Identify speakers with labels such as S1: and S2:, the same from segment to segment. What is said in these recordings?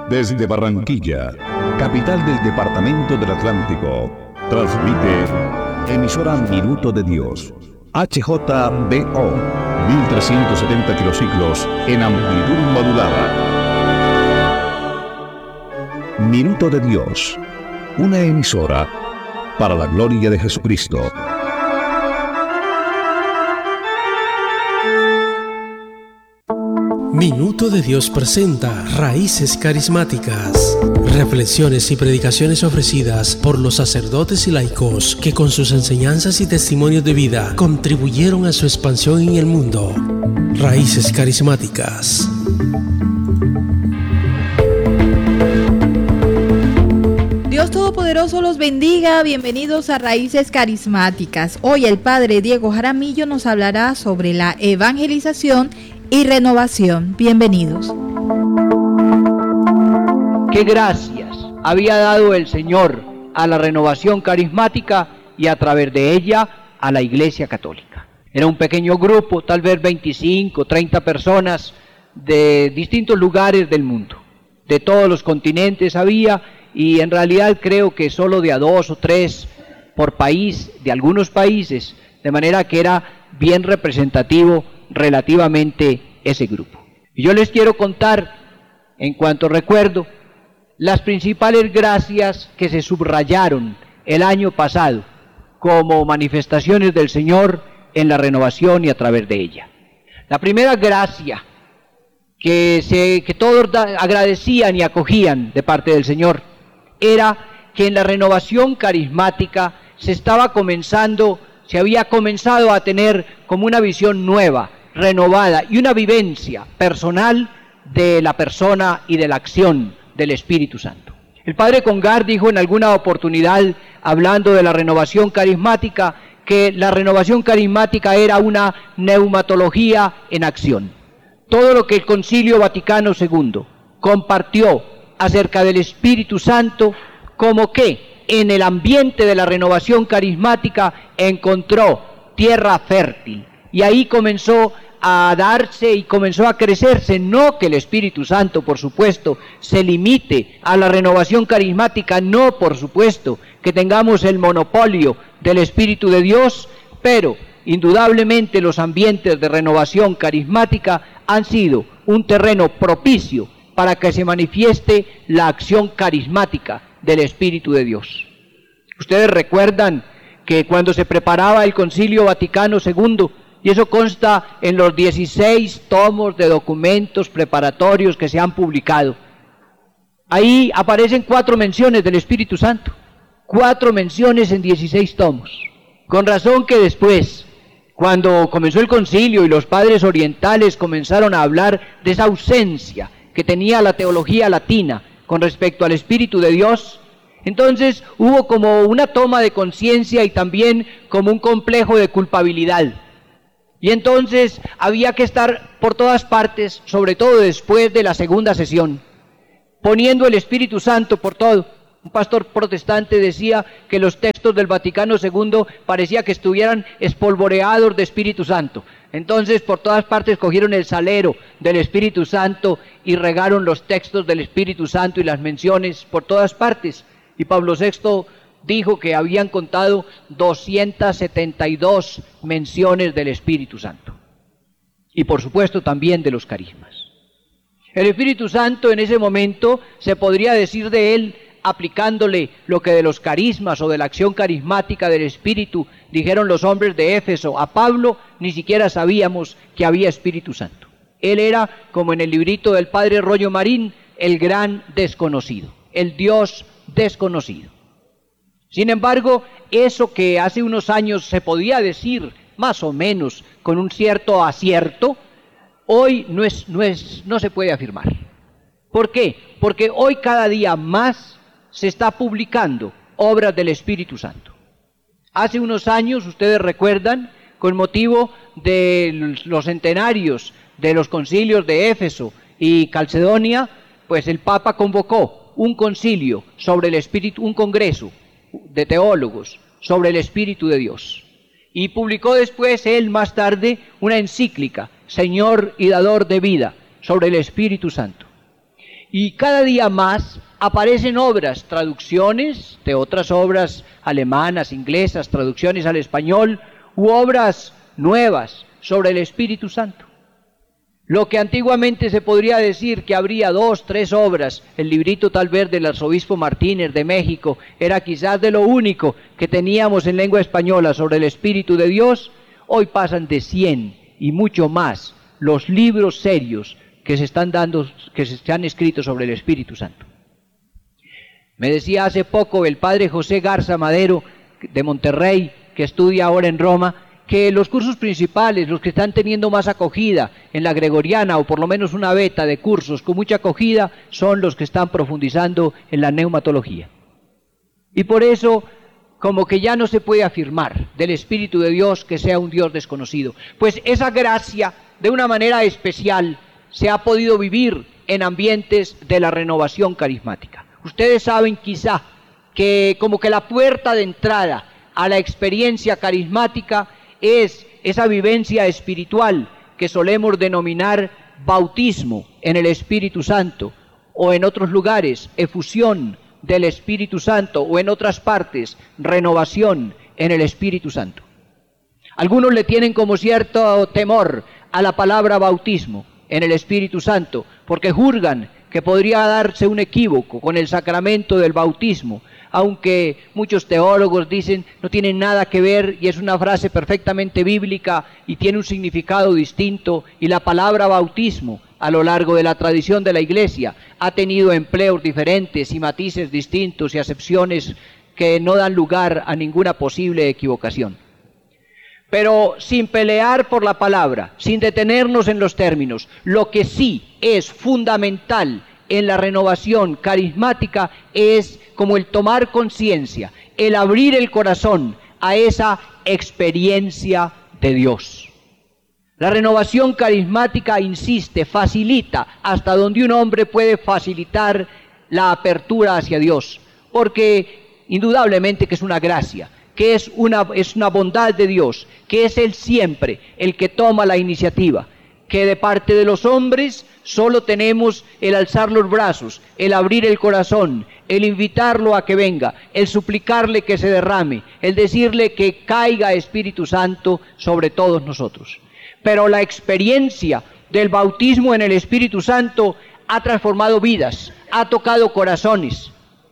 S1: Desde Barranquilla, capital del departamento del Atlántico, transmite emisora Minuto de Dios, HJBO, 1370 kilociclos en amplitud modulada. Minuto de Dios, una emisora para la gloria de Jesucristo.
S2: Minuto de Dios presenta Raíces Carismáticas, reflexiones y predicaciones ofrecidas por los sacerdotes y laicos que con sus enseñanzas y testimonios de vida contribuyeron a su expansión en el mundo. Raíces Carismáticas.
S3: Dios Todopoderoso los bendiga, bienvenidos a Raíces Carismáticas. Hoy el Padre Diego Jaramillo nos hablará sobre la evangelización y renovación. Bienvenidos.
S4: Qué gracias había dado el Señor a la renovación carismática y a través de ella a la Iglesia Católica. Era un pequeño grupo, tal vez 25, 30 personas de distintos lugares del mundo. De todos los continentes había, y en realidad creo que solo de a 2 o 3 por país, de algunos países, de manera que era bien representativo relativamente ese grupo. Y yo les quiero contar, en cuanto recuerdo, las principales gracias que se subrayaron el año pasado como manifestaciones del Señor en la renovación y a través de ella. La primera gracia que todos agradecían y acogían de parte del Señor era que en la renovación carismática se había comenzado a tener como una visión nueva, renovada y una vivencia personal de la persona y de la acción del Espíritu Santo. El Padre Congar dijo en alguna oportunidad, hablando de la renovación carismática, que la renovación carismática era una neumatología en acción. Todo lo que el Concilio Vaticano II compartió acerca del Espíritu Santo, como que en el ambiente de la renovación carismática encontró tierra fértil, y ahí comenzó a darse y comenzó a crecerse. No que el Espíritu Santo, por supuesto, se limite a la renovación carismática, no, por supuesto, que tengamos el monopolio del Espíritu de Dios, pero indudablemente los ambientes de renovación carismática han sido un terreno propicio para que se manifieste la acción carismática del Espíritu de Dios. Ustedes recuerdan que cuando se preparaba el Concilio Vaticano II, y eso consta en los 16 tomos de documentos preparatorios que se han publicado, ahí aparecen 4 menciones del Espíritu Santo, 4 menciones en 16 tomos. Con razón que después, cuando comenzó el concilio y los padres orientales comenzaron a hablar de esa ausencia que tenía la teología latina con respecto al Espíritu de Dios, entonces hubo como una toma de conciencia y también como un complejo de culpabilidad. Y entonces había que estar por todas partes, sobre todo después de la segunda sesión, poniendo el Espíritu Santo por todo. Un pastor protestante decía que los textos del Vaticano II parecía que estuvieran espolvoreados de Espíritu Santo. Entonces por todas partes cogieron el salero del Espíritu Santo y regaron los textos del Espíritu Santo y las menciones por todas partes. Y Pablo VI dijo que habían contado 272 menciones del Espíritu Santo. Y por supuesto también de los carismas. El Espíritu Santo en ese momento se podría decir de él, aplicándole lo que de los carismas o de la acción carismática del Espíritu dijeron los hombres de Éfeso a Pablo, ni siquiera sabíamos que había Espíritu Santo. Él era, como en el librito del padre Rollo Marín, el gran desconocido, el Dios desconocido. Sin embargo, eso que hace unos años se podía decir más o menos con un cierto acierto, hoy no se puede afirmar. ¿Por qué? Porque hoy cada día más se está publicando obras del Espíritu Santo. Hace unos años, ustedes recuerdan, con motivo de los centenarios de los concilios de Éfeso y Calcedonia, pues el Papa convocó un concilio sobre el Espíritu, un congreso de teólogos sobre el Espíritu de Dios. Y publicó después él más tarde una encíclica, Señor y Dador de Vida, sobre el Espíritu Santo. Y cada día más aparecen obras, traducciones de otras obras alemanas, inglesas, traducciones al español, u obras nuevas sobre el Espíritu Santo. Lo que antiguamente se podría decir que habría 2, 3 obras, el librito tal vez del arzobispo Martínez de México, era quizás de lo único que teníamos en lengua española sobre el Espíritu de Dios, hoy pasan de 100 y mucho más los libros serios que se están dando, que se han escrito sobre el Espíritu Santo. Me decía hace poco el padre José Garza Madero de Monterrey, que estudia ahora en Roma, que los cursos principales, los que están teniendo más acogida en la Gregoriana, o por lo menos una beta de cursos con mucha acogida, son los que están profundizando en la neumatología. Y por eso, como que ya no se puede afirmar del Espíritu de Dios que sea un Dios desconocido, pues esa gracia, de una manera especial, se ha podido vivir en ambientes de la renovación carismática. Ustedes saben quizá que como que la puerta de entrada a la experiencia carismática es esa vivencia espiritual que solemos denominar bautismo en el Espíritu Santo, o en otros lugares, efusión del Espíritu Santo, o en otras partes, renovación en el Espíritu Santo. Algunos le tienen como cierto temor a la palabra bautismo en el Espíritu Santo, porque juzgan que podría darse un equívoco con el sacramento del bautismo, aunque muchos teólogos dicen no tiene nada que ver y es una frase perfectamente bíblica y tiene un significado distinto, y la palabra bautismo a lo largo de la tradición de la Iglesia ha tenido empleos diferentes y matices distintos y acepciones que no dan lugar a ninguna posible equivocación. Pero sin pelear por la palabra, sin detenernos en los términos, lo que sí es fundamental en la renovación carismática es como el tomar conciencia, el abrir el corazón a esa experiencia de Dios. La renovación carismática, insiste, facilita hasta donde un hombre puede facilitar la apertura hacia Dios, porque indudablemente que es una gracia, que es una bondad de Dios, que es Él siempre el que toma la iniciativa, que de parte de los hombres solo tenemos el alzar los brazos, el abrir el corazón, el invitarlo a que venga, el suplicarle que se derrame, el decirle que caiga Espíritu Santo sobre todos nosotros. Pero la experiencia del bautismo en el Espíritu Santo ha transformado vidas, ha tocado corazones.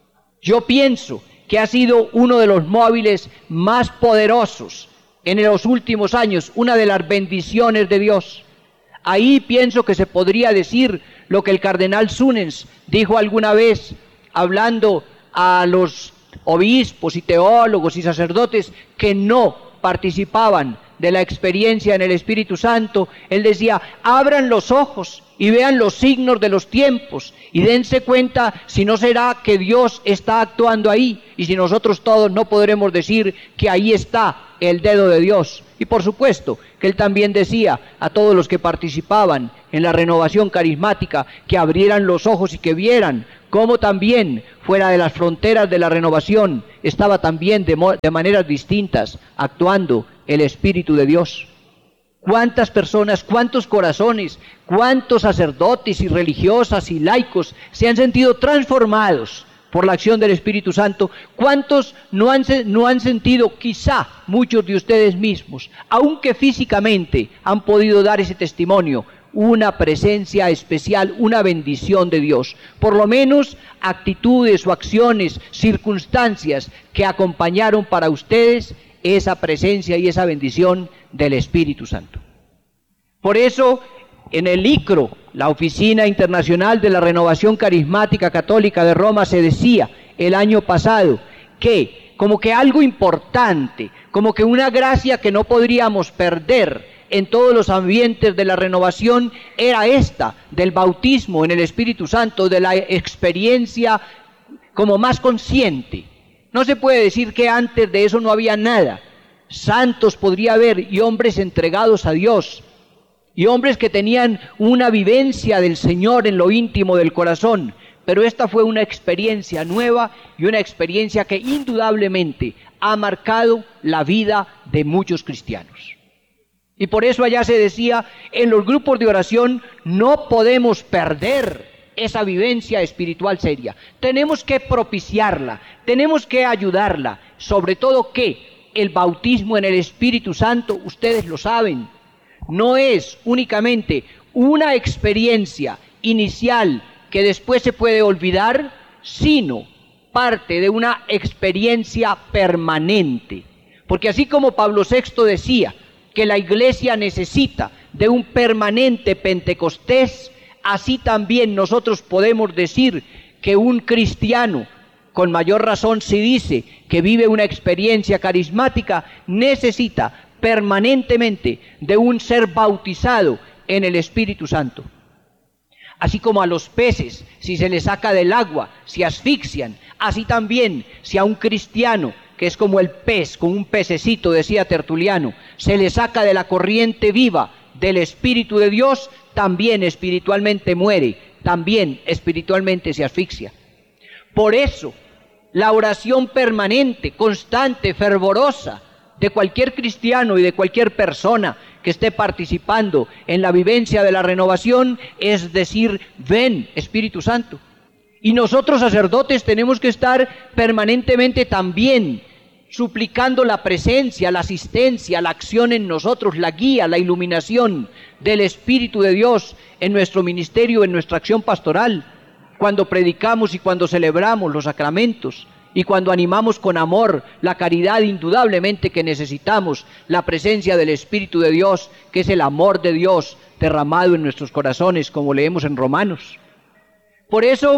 S4: Yo pienso que ha sido uno de los móviles más poderosos en los últimos años, una de las bendiciones de Dios. Ahí pienso que se podría decir lo que el cardenal Sunens dijo alguna vez, hablando a los obispos y teólogos y sacerdotes que no participaban de la experiencia en el Espíritu Santo. Él decía: abran los ojos y vean los signos de los tiempos y dense cuenta si no será que Dios está actuando ahí, y si nosotros todos no podremos decir que ahí está el dedo de Dios. Y por supuesto que él también decía a todos los que participaban en la renovación carismática que abrieran los ojos y que vieran cómo también fuera de las fronteras de la renovación estaba también de maneras distintas actuando el Espíritu de Dios. ¿Cuántas personas, cuántos corazones, cuántos sacerdotes y religiosas y laicos se han sentido transformados por la acción del Espíritu Santo? ¿Cuántos no han sentido, quizá muchos de ustedes mismos, aunque físicamente han podido dar ese testimonio, una presencia especial, una bendición de Dios? Por lo menos actitudes o acciones, circunstancias que acompañaron para ustedes esa presencia y esa bendición del Espíritu Santo. Por eso, en el ICRO, la Oficina Internacional de la Renovación Carismática Católica de Roma, se decía el año pasado que como que algo importante, como que una gracia que no podríamos perder en todos los ambientes de la renovación era esta, del bautismo en el Espíritu Santo, de la experiencia como más consciente. No se puede decir que antes de eso no había nada. Santos podría haber, y hombres entregados a Dios, y hombres que tenían una vivencia del Señor en lo íntimo del corazón, pero esta fue una experiencia nueva y una experiencia que indudablemente ha marcado la vida de muchos cristianos. Y por eso allá se decía, en los grupos de oración no podemos perder esa vivencia espiritual seria. Tenemos que propiciarla, tenemos que ayudarla, sobre todo que el bautismo en el Espíritu Santo, ustedes lo saben, no es únicamente una experiencia inicial que después se puede olvidar, sino parte de una experiencia permanente. Porque así como Pablo VI decía que la iglesia necesita de un permanente Pentecostés, así también nosotros podemos decir que un cristiano, con mayor razón si dice que vive una experiencia carismática, necesita permanentemente de un ser bautizado en el Espíritu Santo. Así como a los peces, si se les saca del agua, se asfixian, así también si a un cristiano, que es como el pez, como un pececito, decía Tertuliano, se le saca de la corriente viva del Espíritu de Dios, también espiritualmente muere, también espiritualmente se asfixia. Por eso, la oración permanente, constante, fervorosa de cualquier cristiano y de cualquier persona que esté participando en la vivencia de la renovación es decir, ven Espíritu Santo. Y nosotros sacerdotes tenemos que estar permanentemente también suplicando la presencia, la asistencia, la acción en nosotros, la guía, la iluminación del Espíritu de Dios en nuestro ministerio, en nuestra acción pastoral, cuando predicamos y cuando celebramos los sacramentos y cuando animamos con amor la caridad. Indudablemente que necesitamos la presencia del Espíritu de Dios, que es el amor de Dios derramado en nuestros corazones, como leemos en Romanos. Por eso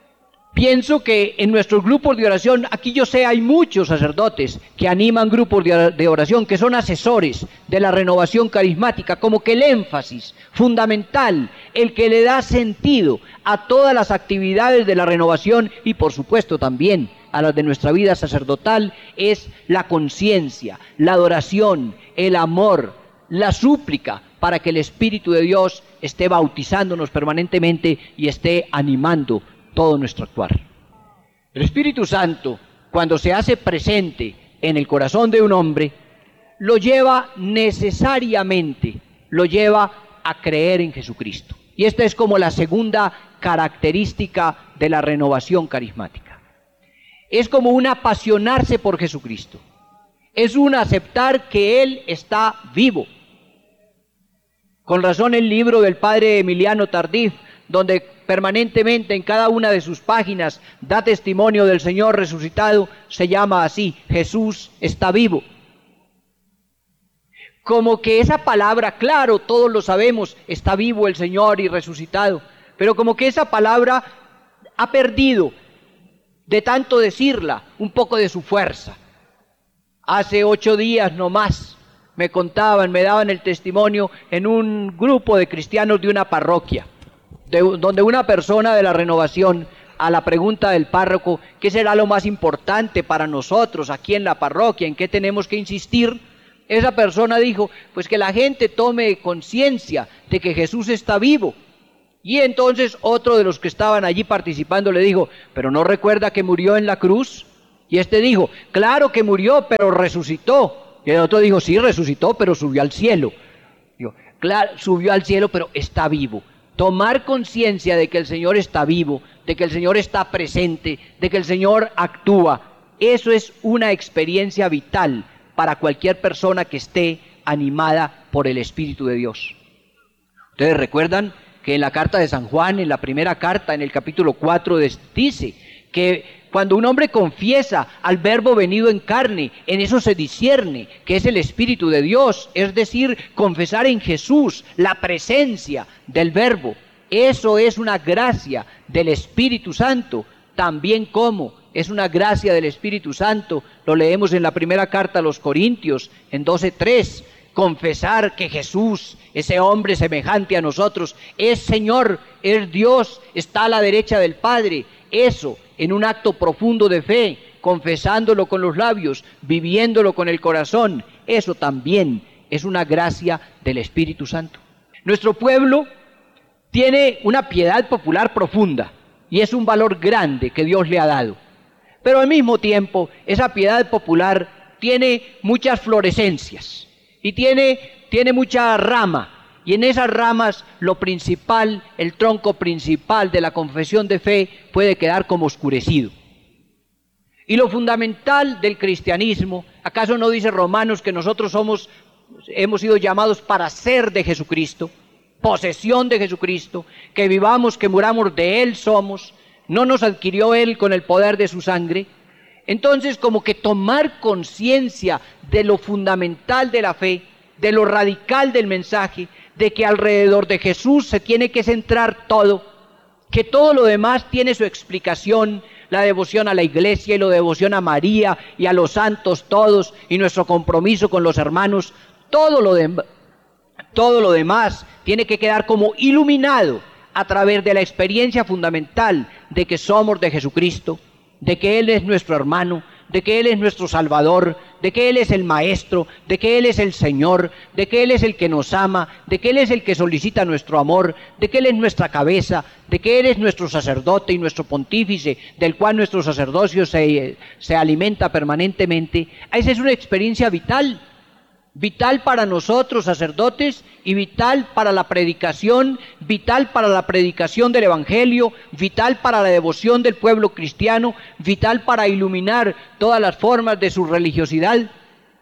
S4: pienso que en nuestros grupos de oración, aquí yo sé hay muchos sacerdotes que animan grupos de oración, que son asesores de la renovación carismática, como que el énfasis fundamental, el que le da sentido a todas las actividades de la renovación y por supuesto también a las de nuestra vida sacerdotal, es la conciencia, la adoración, el amor, la súplica, para que el Espíritu de Dios esté bautizándonos permanentemente y esté animando todo nuestro actuar. El Espíritu Santo, cuando se hace presente en el corazón de un hombre, lo lleva necesariamente, lo lleva a creer en Jesucristo. Y esta es como la segunda característica de la renovación carismática. Es como un apasionarse por Jesucristo. Es un aceptar que Él está vivo. Con razón el libro del padre Emiliano Tardif, donde permanentemente en cada una de sus páginas da testimonio del Señor resucitado, se llama así: Jesús está vivo. Como que esa palabra, claro, todos lo sabemos, está vivo el Señor y resucitado, pero como que esa palabra ha perdido, de tanto decirla, un poco de su fuerza. Hace 8 días nomás me contaban, me daban el testimonio en un grupo de cristianos de una parroquia, donde una persona de la renovación, a la pregunta del párroco, ¿qué será lo más importante para nosotros aquí en la parroquia? ¿En qué tenemos que insistir? Esa persona dijo, pues que la gente tome conciencia de que Jesús está vivo. Y entonces otro de los que estaban allí participando le dijo, ¿pero no recuerda que murió en la cruz? Y este dijo, claro que murió, pero resucitó. Y el otro dijo, sí, resucitó, pero subió al cielo. Digo, claro, subió al cielo, pero está vivo. Tomar conciencia de que el Señor está vivo, de que el Señor está presente, de que el Señor actúa, eso es una experiencia vital para cualquier persona que esté animada por el Espíritu de Dios. ¿Ustedes recuerdan que en la carta de San Juan, en la primera carta, en el capítulo 4, dice que cuando un hombre confiesa al Verbo venido en carne, en eso se discierne que es el Espíritu de Dios, es decir, confesar en Jesús la presencia del Verbo. Eso es una gracia del Espíritu Santo, también como es una gracia del Espíritu Santo, lo leemos en la primera carta a los Corintios, en 12:3, confesar que Jesús, ese hombre semejante a nosotros, es Señor, es Dios, está a la derecha del Padre. Eso, en un acto profundo de fe, confesándolo con los labios, viviéndolo con el corazón, eso también es una gracia del Espíritu Santo. Nuestro pueblo tiene una piedad popular profunda y es un valor grande que Dios le ha dado. Pero al mismo tiempo, esa piedad popular tiene muchas florescencias y tiene mucha rama Y en esas ramas lo principal, el tronco principal de la confesión de fe puede quedar como oscurecido. Y lo fundamental del cristianismo, ¿acaso no dice Romanos que nosotros hemos sido llamados para ser de Jesucristo, posesión de Jesucristo, que vivamos, que muramos, de Él somos, no nos adquirió Él con el poder de su sangre? Entonces, como que tomar conciencia de lo fundamental de la fe, de lo radical del mensaje, de que alrededor de Jesús se tiene que centrar todo, que todo lo demás tiene su explicación, la devoción a la iglesia y la devoción a María y a los santos todos y nuestro compromiso con los hermanos, todo lo demás tiene que quedar como iluminado a través de la experiencia fundamental de que somos de Jesucristo, de que Él es nuestro hermano, de que Él es nuestro Salvador, de que Él es el Maestro, de que Él es el Señor, de que Él es el que nos ama, de que Él es el que solicita nuestro amor, de que Él es nuestra cabeza, de que Él es nuestro sacerdote y nuestro pontífice, del cual nuestro sacerdocio se alimenta permanentemente. Esa es una experiencia vital. Vital para nosotros sacerdotes y vital para la predicación del Evangelio, vital para la devoción del pueblo cristiano, vital para iluminar todas las formas de su religiosidad.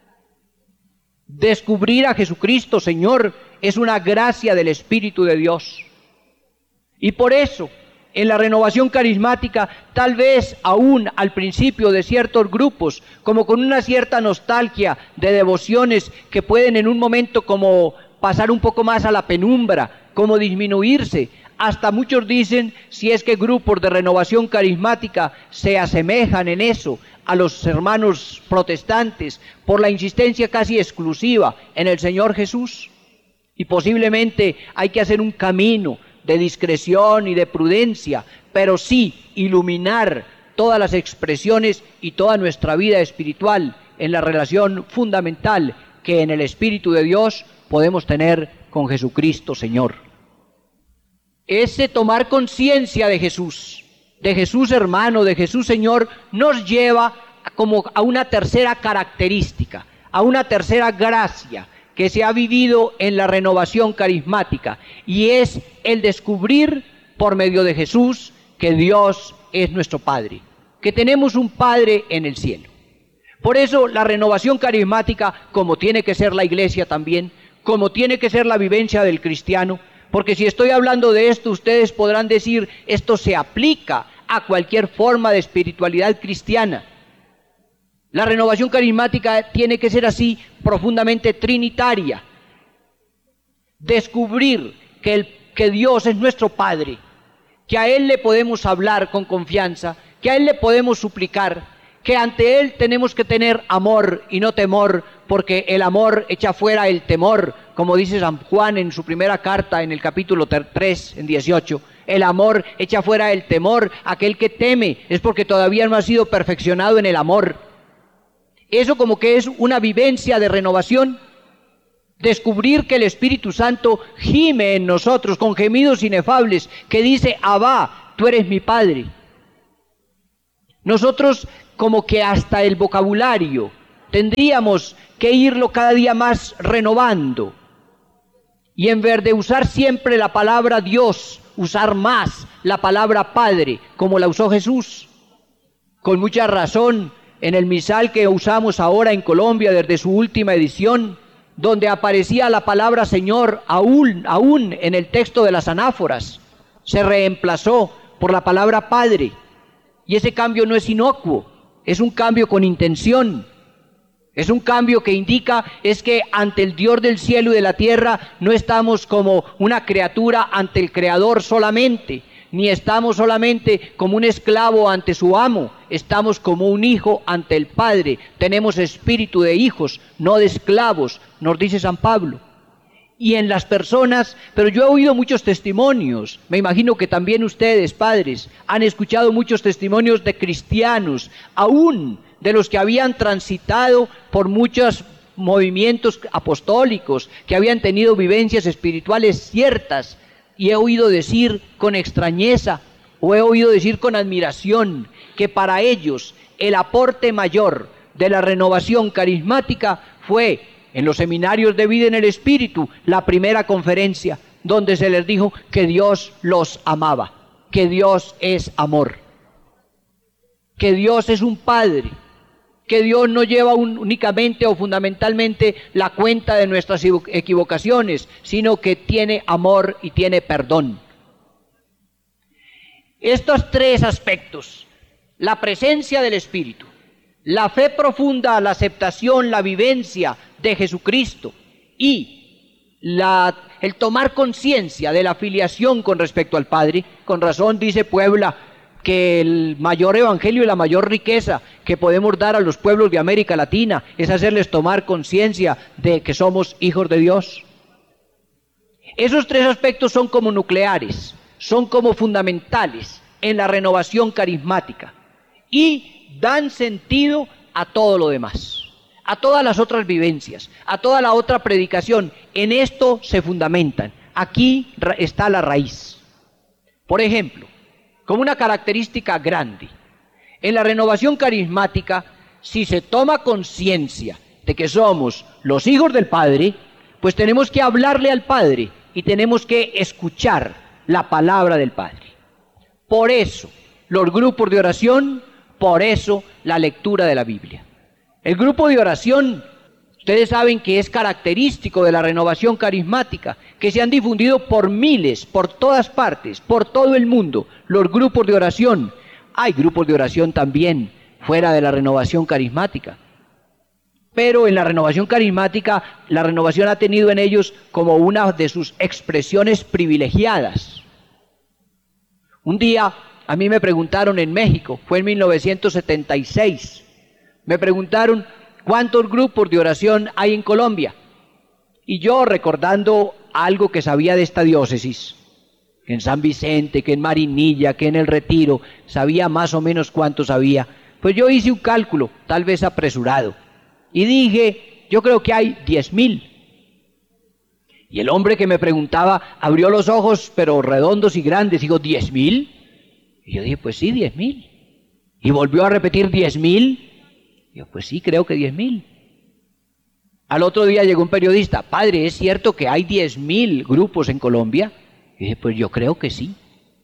S4: Descubrir a Jesucristo, Señor, es una gracia del Espíritu de Dios. Y por eso, en la renovación carismática, tal vez aún al principio de ciertos grupos, como con una cierta nostalgia de devociones que pueden en un momento como pasar un poco más a la penumbra, como disminuirse, hasta muchos dicen, si es que grupos de renovación carismática se asemejan en eso a los hermanos protestantes, por la insistencia casi exclusiva en el Señor Jesús. Y posiblemente hay que hacer un camino de discreción y de prudencia, pero sí iluminar todas las expresiones y toda nuestra vida espiritual en la relación fundamental que en el Espíritu de Dios podemos tener con Jesucristo Señor. Ese tomar conciencia de Jesús hermano, de Jesús Señor, nos lleva como a una tercera característica, a una tercera gracia que se ha vivido en la renovación carismática, y es el descubrir por medio de Jesús que Dios es nuestro Padre, que tenemos un Padre en el cielo. Por eso la renovación carismática, como tiene que ser la iglesia también, como tiene que ser la vivencia del cristiano, porque si estoy hablando de esto, ustedes podrán decir, esto se aplica a cualquier forma de espiritualidad cristiana. La renovación carismática tiene que ser así, profundamente trinitaria. Descubrir que Dios es nuestro Padre, que a Él le podemos hablar con confianza, que a Él le podemos suplicar, que ante Él tenemos que tener amor y no temor, porque el amor echa fuera el temor, como dice San Juan en su primera carta, en el capítulo 3, en 18. El amor echa fuera el temor, aquel que teme es porque todavía no ha sido perfeccionado en el amor. Eso como que es una vivencia de renovación, descubrir que el Espíritu Santo gime en nosotros con gemidos inefables, que dice, Abba, tú eres mi Padre. Nosotros como que hasta el vocabulario tendríamos que irlo cada día más renovando, y en vez de usar siempre la palabra Dios, usar más la palabra Padre, como la usó Jesús, con mucha razón. En el misal que usamos ahora en Colombia desde su última edición, donde aparecía la palabra Señor aún en el texto de las anáforas, se reemplazó por la palabra Padre. Y ese cambio no es inocuo, es un cambio con intención. Es un cambio que indica es que ante el Dios del cielo y de la tierra no estamos como una criatura ante el Creador solamente, ni estamos solamente como un esclavo ante su amo, estamos como un hijo ante el Padre. Tenemos espíritu de hijos, no de esclavos, nos dice San Pablo. Y en las personas, pero yo he oído muchos testimonios, me imagino que también ustedes, padres, han escuchado muchos testimonios de cristianos, aún de los que habían transitado por muchos movimientos apostólicos, que habían tenido vivencias espirituales ciertas, y he oído decir con extrañeza, o he oído decir con admiración, que para ellos el aporte mayor de la renovación carismática fue en los seminarios de vida en el Espíritu, la primera conferencia donde se les dijo que Dios los amaba, que Dios es amor, que Dios es un Padre, que Dios no lleva únicamente o fundamentalmente la cuenta de nuestras equivocaciones, sino que tiene amor y tiene perdón. Estos tres aspectos, la presencia del Espíritu, la fe profunda, la aceptación, la vivencia de Jesucristo y el tomar conciencia de la filiación con respecto al Padre. Con razón dice Puebla que el mayor evangelio y la mayor riqueza que podemos dar a los pueblos de América Latina es hacerles tomar conciencia de que somos hijos de Dios. Esos tres aspectos son como nucleares, son como fundamentales en la renovación carismática y dan sentido a todo lo demás, a todas las otras vivencias, a toda la otra predicación. En esto se fundamentan. Aquí está la raíz. Por ejemplo, como una característica grande, en la renovación carismática, si se toma conciencia de que somos los hijos del Padre, pues tenemos que hablarle al Padre y tenemos que escuchar la palabra del Padre. Por eso, los grupos de oración, por eso la lectura de la Biblia. El grupo de oración, ustedes saben que es característico de la renovación carismática, que se han difundido por miles, por todas partes, por todo el mundo, los grupos de oración. Hay grupos de oración también fuera de la renovación carismática. Pero en la renovación carismática, la renovación ha tenido en ellos como una de sus expresiones privilegiadas. Un día a mí me preguntaron en México, fue en 1976, me preguntaron cuántos grupos de oración hay en Colombia. Y yo, recordando algo que sabía de esta diócesis, que en San Vicente, que en Marinilla, que en El Retiro, sabía más o menos cuántos había, pues yo hice un cálculo, tal vez apresurado, y dije, yo creo que hay 10.000. Y el hombre que me preguntaba abrió los ojos, pero redondos y grandes, dijo, ¿10.000? Y yo dije, pues sí, 10.000. Y volvió a repetir, ¿10.000? Y yo, pues sí, creo que 10.000. Al otro día llegó un periodista, padre, ¿es cierto que hay 10.000 grupos en Colombia? Y dije, pues yo creo que sí.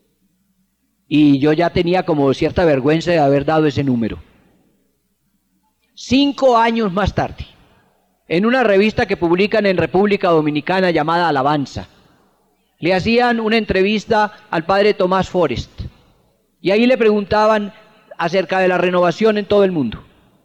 S4: Y yo ya tenía como cierta vergüenza de haber dado ese número. 5 años más tarde, en una revista que publican en República Dominicana llamada Alabanza, le hacían una entrevista al padre Tomás Forest, y ahí le preguntaban acerca de la renovación en todo el mundo.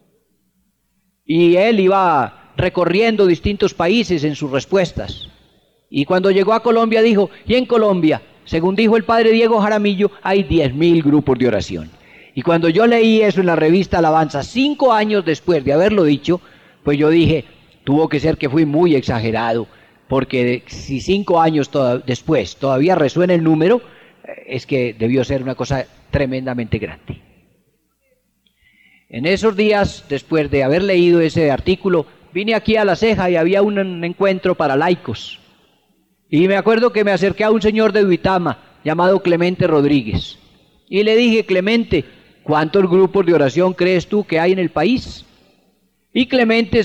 S4: Y él iba recorriendo distintos países en sus respuestas. Y cuando llegó a Colombia dijo, y en Colombia, según dijo el padre Diego Jaramillo, hay 10.000 grupos de oración. Y cuando yo leí eso en la revista Alabanza, 5 años después de haberlo dicho, pues yo dije, tuvo que ser que fui muy exagerado, porque si 5 años después todavía resuena el número, es que debió ser una cosa tremendamente grande. En esos días, después de haber leído ese artículo, vine aquí a La Ceja y había un encuentro para laicos. Y me acuerdo que me acerqué a un señor de Duitama, llamado Clemente Rodríguez. Y le dije, Clemente, ¿cuántos grupos de oración crees tú que hay en el país? Y Clemente